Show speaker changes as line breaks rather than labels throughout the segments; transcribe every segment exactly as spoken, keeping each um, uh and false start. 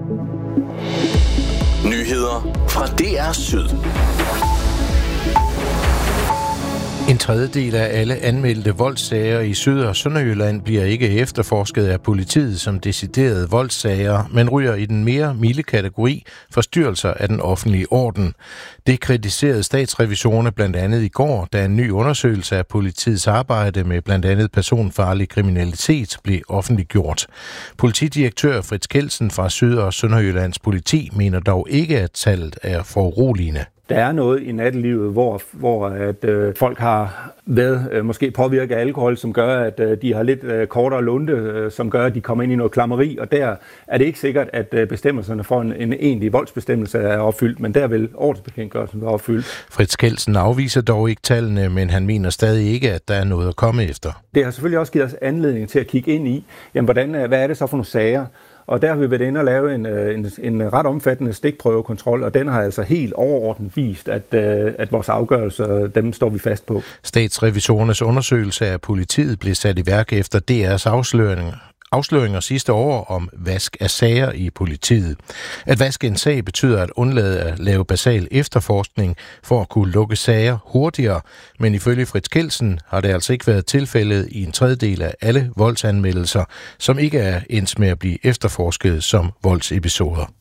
Nyheder fra D R Syd.
En tredjedel af alle anmeldte voldssager i Syd- og Sønderjylland bliver ikke efterforsket af politiet som deciderede voldssager, men ryger i den mere milde kategori forstyrrelser af den offentlige orden. Det kritiserede statsrevisorerne blandt andet i går, da en ny undersøgelse af politiets arbejde med blandt andet personfarlig kriminalitet blev offentliggjort. Politidirektør Frits Kjeldsen fra Syd- og Sønderjyllands politi mener dog ikke, at tallet er foruroligende.
Der er noget i nattelivet, hvor, hvor at, øh, folk har været øh, måske påvirket af alkohol, som gør, at øh, de har lidt øh, kortere lunte, øh, som gør, at de kommer ind i noget klammeri, og der er det ikke sikkert, at øh, bestemmelserne for en, en egentlig voldsbestemmelse er opfyldt, men der vil ordensbekendtgørelsen være opfyldt.
Frits Kjeldsen afviser dog ikke tallene, men han mener stadig ikke, at der er noget at komme efter.
Det har selvfølgelig også givet os anledning til at kigge ind i, jamen, hvordan, hvad er det så for nogle sager? Og der har vi været inde og lave en, en, en ret omfattende stikprøvekontrol, og den har altså helt overordnet vist, at, at vores afgørelser, dem står vi fast på.
Statsrevisorernes undersøgelse af politiet blev sat i værk efter D R's afsløringer. Afsløringer sidste år om vask af sager i politiet. At vaske en sag betyder at undlade at lave basal efterforskning for at kunne lukke sager hurtigere, men ifølge Frits Kjeldsen har det altså ikke været tilfældet i en tredjedel af alle voldsanmeldelser, som ikke er endt med at blive efterforsket som voldsepisoder.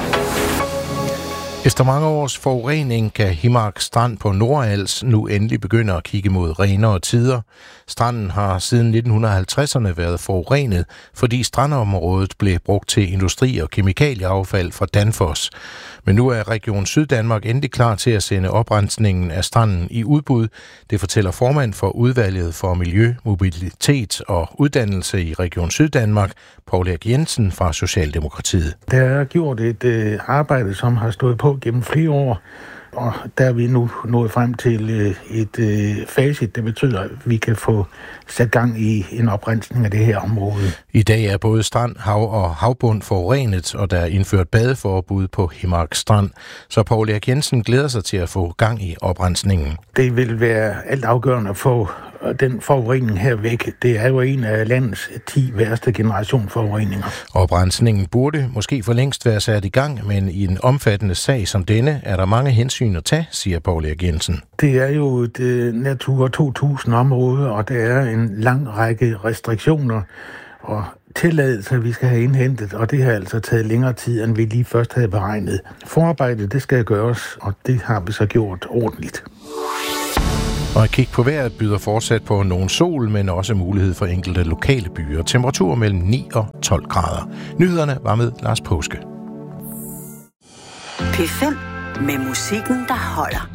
Efter mange års forurening kan Himmark Strand på Nordals nu endelig begynde at kigge mod renere tider. Stranden har siden nitten halvtredserne været forurenet, fordi strandområdet blev brugt til industri- og kemikalieaffald fra Danfoss. Men nu er Region Syddanmark endelig klar til at sende oprensningen af stranden i udbud. Det fortæller formand for udvalget for miljø, mobilitet og uddannelse i Region Syddanmark, Poul Erik Jensen fra Socialdemokratiet.
Der er gjort et øh, arbejde, som har stået på gennem flere år, og der er vi nu nået frem til øh, et øh, facit, der betyder, at vi kan få sat gang i en oprensning af det her område.
I dag er både strand, hav og havbund forurenet, og der er indført badeforbud på Himmark Strand. Så Poul Erik Jensen glæder sig til at få gang i oprensningen.
Det vil være alt afgørende at få den forurening her væk. Det er jo en af landets ti værste generationsforureninger.
Oprensningen burde måske for længst være sat i gang, men i en omfattende sag som denne er der mange hensyn at tage, siger Poul Erik Jensen.
Det er jo et uh, Natura to tusind område, og der er en lang række restriktioner og tilladelser, vi skal have indhentet, og det har altså taget længere tid, end vi lige først havde beregnet. Forarbejdet, det skal gøres, og det har vi så gjort ordentligt.
Og et kig på vejret byder fortsat på nogen sol, men også mulighed for enkelte lokale byer. Temperatur mellem ni og tolv grader. Nyhederne var med Lars Påske.
P fem med musikken, der holder.